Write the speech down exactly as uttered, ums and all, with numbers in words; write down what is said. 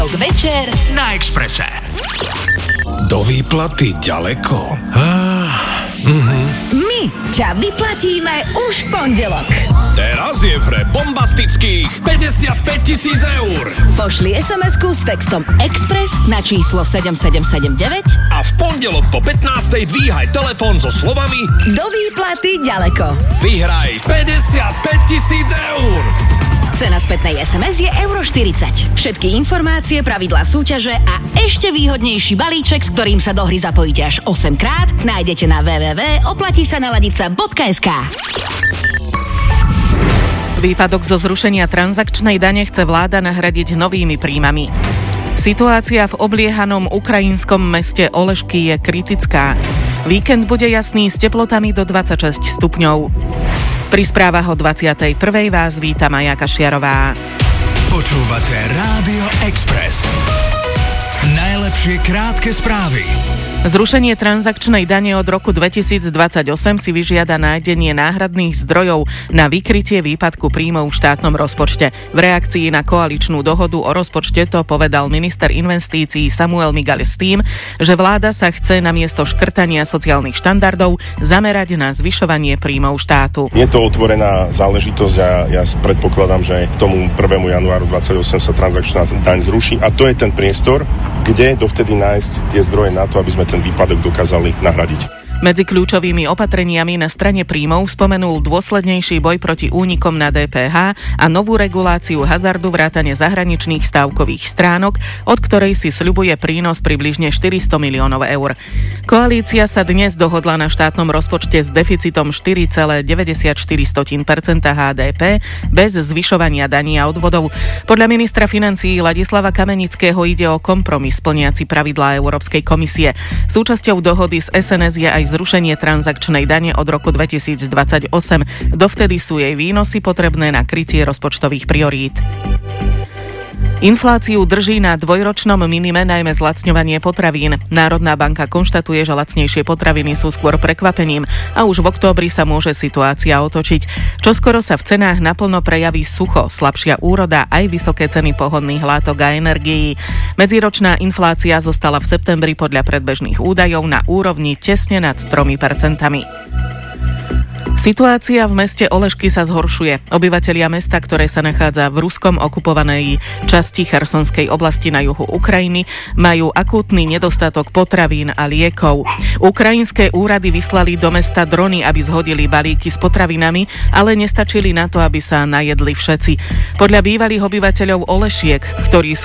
Večer na Expresse. Do výplaty ďaleko? Ah, uh-huh. My ťa vyplatíme už v pondelok. Teraz je v hre bombastických päťdesiatpäť tisíc eur. Pošli es em esku s textom Express na číslo sedem sedem sedem deväť a v pondelok po pätnástej dvíhaj telefón so slovami Do výplaty ďaleko. Vyhraj päťdesiatpäť tisíc eur. Cena spätnej es em es je euro štyridsať. Všetky informácie, pravidlá súťaže a ešte výhodnejší balíček, s ktorým sa do hry zapojíte až osemkrát, nájdete na w w w bodka oplatí sa naladiť sa bodka es ká. Výpadok zo zrušenia transakčnej dane chce vláda nahradiť novými príjmami. Situácia v obliehanom ukrajinskom meste Olešky je kritická. Víkend bude jasný s teplotami do dvadsaťšesť stupňov. Pri správach o dvadsiatej prvej vás víta Maja Kašiarová. Počúvate Rádio Express. Najlepšie krátke správy. Zrušenie transakčnej dane od roku dvetisícdvadsaťosem si vyžiada nájdenie náhradných zdrojov na vykrytie výpadku príjmov v štátnom rozpočte. V reakcii na koaličnú dohodu o rozpočte to povedal minister investícií Samuel Migal s tým, že vláda sa chce namiesto škrtania sociálnych štandardov zamerať na zvyšovanie príjmov štátu. Je to otvorená záležitosť a ja predpokladám, že k tomu prvého januára dvadsaťosem sa transakčná daň zruší a to je ten priestor, kde dovtedy nájsť tie zdroje na to, aby sme ten výpadok dokázali nahradiť. Medzi kľúčovými opatreniami na strane príjmov spomenul dôslednejší boj proti únikom na dé pé há a novú reguláciu hazardu vrátane zahraničných stávkových stránok, od ktorej si sľubuje prínos približne štyristo miliónov eur. Koalícia sa dnes dohodla na štátnom rozpočte s deficitom štyri celé deväťdesiatštyri percenta há dé pé bez zvyšovania daní a odvodov. Podľa ministra financií Ladislava Kamenického ide o kompromis plniaci pravidlá Európskej komisie. Súčasťou dohody s es en es je aj zrušenie transakčnej dane od roku dvetisícdvadsaťosem. Dovtedy sú jej výnosy potrebné na krytie rozpočtových priorít. Infláciu drží na dvojročnom minime najmä zlacňovanie potravín. Národná banka konštatuje, že lacnejšie potraviny sú skôr prekvapením a už v októbri sa môže situácia otočiť. Čoskoro sa v cenách naplno prejaví sucho, slabšia úroda aj vysoké ceny pohodných látok a energií. Medziročná inflácia zostala v septembri podľa predbežných údajov na úrovni tesne nad tromi percentami. Situácia v meste Olešky sa zhoršuje. Obyvatelia mesta, ktoré sa nachádza v ruskom okupovanej časti Chersonskej oblasti na juhu Ukrajiny, majú akútny nedostatok potravín a liekov. Ukrajinské úrady vyslali do mesta drony, aby zhodili balíky s potravinami, ale nestačili na to, aby sa najedli všetci. Podľa bývalých obyvateľov Olešiek, ktorí sú